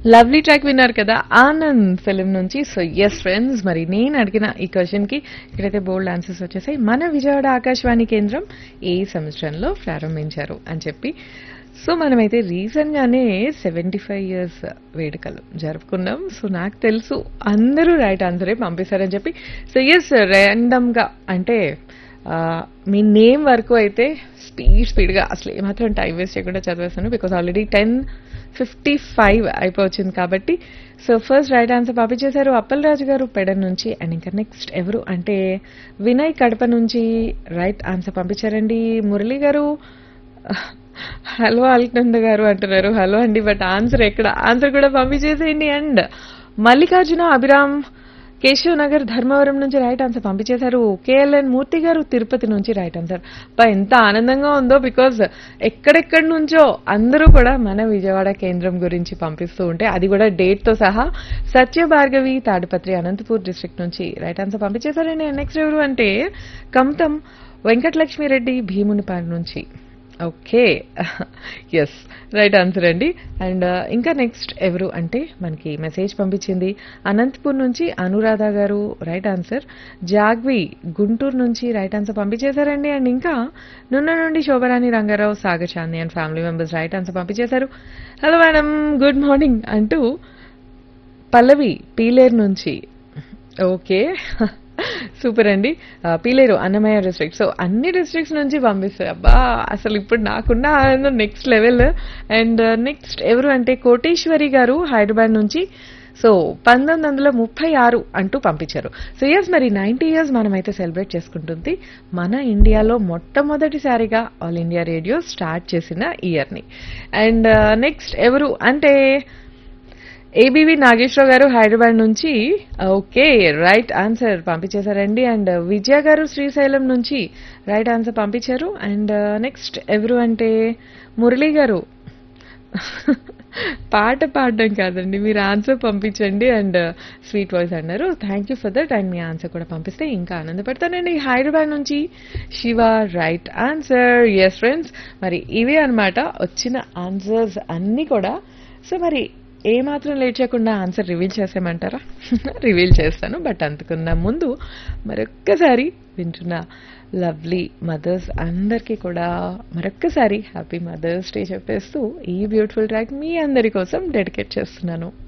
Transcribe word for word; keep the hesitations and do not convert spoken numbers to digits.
Lovely track విన్నారు కదా Anand film నుంచి. సో ఎస్ ఫ్రెండ్స్, మరి నేను అడిగిన ఈ క్వశ్చన్ కి ఇక్కడైతే బోల్డ్ ఆన్సర్స్ వచ్చేసాయి. మన విజయవాడ ఆకాశవాణి కేంద్రం ఏ సంవత్సరంలో ప్రారంభించారు అని చెప్పి. సో మనమైతే రీసెంట్ గానే సెవెంటీ ఫైవ్ ఇయర్స్ వేడుకలు జరుపుకున్నాం. సో నాకు తెలుసు అందరూ రైట్ ఆన్సరే పంపిస్తారని చెప్పి. సో ఎస్, ర్యాండమ్ గా అంటే మీ నేమ్ వరకు అయితే స్పీడ్ స్పీడ్గా అసలు ఏమాత్రం టైం వేస్ట్ చేయకుండా చదివేస్తాను, because already ten fifty five అయిపోవచ్చింది కాబట్టి. సో ఫస్ట్ రైట్ ఆన్సర్ పంపించేశారు అప్పలరాజు గారు పెడ నుంచి. అండ్ ఇంకా నెక్స్ట్ ఎవరు అంటే వినయ్ కడప నుంచి రైట్ ఆన్సర్ పంపించారండి. మురళి గారు హలో అల్కంద గారు అంటున్నారు. హలో అండి, బట్ ఆన్సర్ ఎక్కడ? ఆన్సర్ కూడా పంపించేసేయండి. అండ్ మల్లికార్జున అభిరామ్ కేశవ్ నగర్ ధర్మవరం నుంచి రైట్ ఆన్సర్ పంపించేశారు. కేఎల్ఎన్ మూర్తి గారు తిరుపతి నుంచి రైట్ ఆన్సర్. ఎంత ఆనందంగా ఉందో, బికాజ్ ఎక్కడెక్కడి నుంచో అందరూ కూడా మన విజయవాడ కేంద్రం గురించి పంపిస్తూ ఉంటే అది కూడా డేట్ తో సహా. సత్య భార్గవి తాడిపత్రి అనంతపూర్ డిస్ట్రిక్ట్ నుంచి రైట్ ఆన్సర్ పంపించేశారండి. నెక్స్ట్ ఎవరు అంటే కమతం వెంకటలక్ష్మిరెడ్డి భీమునిపాడు నుంచి. ఓకే, ఎస్ రైట్ ఆన్సర్ అండి. అండ్ ఇంకా నెక్స్ట్ ఎవరు అంటే మనకి మెసేజ్ పంపించింది అనంతపూర్ నుంచి అనురాధ గారు రైట్ ఆన్సర్. జాగ్వి గుంటూరు నుంచి రైట్ ఆన్సర్ పంపించేశారండి. అండ్ ఇంకా నున్న నుండి Shobha Rani Rangarao Sagar చాంది and family members right answer పంపించేశారు. హలో మేడం, గుడ్ మార్నింగ్ అంటూ పల్లవి పీలేరు నుంచి. ఓకే, సూపర్ అండి. పీలేరు అన్నమయ్య డిస్ట్రిక్ట్. సో అన్ని డిస్ట్రిక్ట్స్ నుంచి పంపిస్తారు. అబ్బా, అసలు ఇప్పుడు నాకున్న ఆనందం నెక్స్ట్ లెవెల్. అండ్ నెక్స్ట్ ఎవరు అంటే కోటేశ్వరి గారు హైదరాబాద్ నుంచి. సో పంతొమ్మిది వందల ముప్పై ఆరు అంటూ పంపించారు. సో ఎస్, మరి నైన్టీ ఇయర్స్ మనమైతే సెలబ్రేట్ చేసుకుంటుంది మన ఇండియాలో మొట్టమొదటిసారిగా ఆల్ ఇండియా రేడియో స్టార్ట్ చేసిన ఇయర్ని. అండ్ నెక్స్ట్ ఎవరు అంటే ఏబీవి నాగేశ్వరరావు గారు హైదరాబాద్ నుంచి. Okay, right answer పంపించేశారండి. అండ్ విజయ గారు శ్రీశైలం నుంచి రైట్ ఆన్సర్ పంపించారు. అండ్ నెక్స్ట్ ఎవరు అంటే మురళి గారు పాట పాడడం కాదండి, మీరు ఆన్సర్ పంపించండి అండ్ స్వీట్ వాయిస్ అన్నారు. Thank you for that. And me answer కూడా పంపిస్తే ఇంకా ఆనందపడతానండి. హైదరాబాద్ నుంచి Shiva right answer. Yes friends, మరి ఇవే అనమాట వచ్చిన ఆన్సర్స్ అన్నీ కూడా. సో మరి ఏ మాత్రం లేట్ చేయకుండా ఆన్సర్ రివీల్ చేసేయమంటారా? రివీల్ చేస్తాను, బట్ అంతకున్న ముందు మరొక్కసారి వింటున్న లవ్లీ మదర్స్ అందరికీ కూడా మరొక్కసారి హ్యాపీ మదర్స్ డే చెప్పేస్తూ ఈ బ్యూటిఫుల్ ట్రాక్ మీ అందరి కోసం డెడికేట్ చేస్తున్నాను.